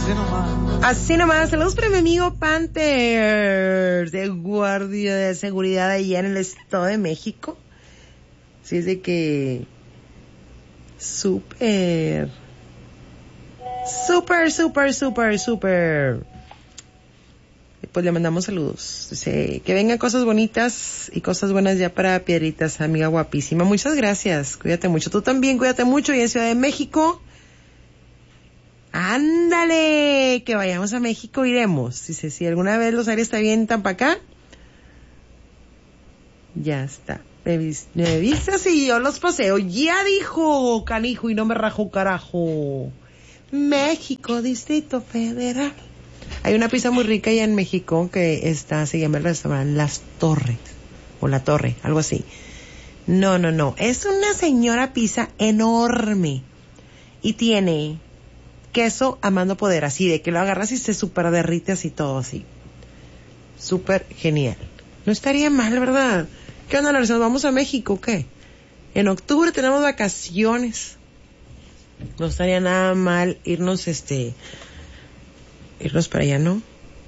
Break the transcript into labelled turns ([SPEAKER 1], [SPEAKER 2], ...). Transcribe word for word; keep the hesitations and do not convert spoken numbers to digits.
[SPEAKER 1] Así nomás, saludos para mi amigo Panther, de guardia de seguridad allá en el Estado de México. Sí, es de que... Súper. Súper, súper, súper, súper. Pues le mandamos saludos. Dice, que vengan cosas bonitas y cosas buenas ya para Piedritas, amiga guapísima. Muchas gracias, cuídate mucho. Tú también, cuídate mucho. Y en Ciudad de México... Ándale, que vayamos a México, iremos. Dice, si alguna vez los aires te avientan para acá, ya está. Me, vis- me vistas y yo los paseo. Ya dijo, canijo, y no me rajo carajo. México, Distrito Federal. Hay una pizza muy rica allá en México que está, se llama el restaurante Las Torres, o La Torre, algo así. No, no, no, es una señora pizza enorme y tiene... queso a mano poder, así de que lo agarras y se super derrite así todo así. Súper genial. No estaría mal, ¿verdad? ¿Qué onda, Larissa? ¿Nos vamos a México o qué? En octubre tenemos vacaciones. No estaría nada mal irnos, este... irnos para allá, ¿no?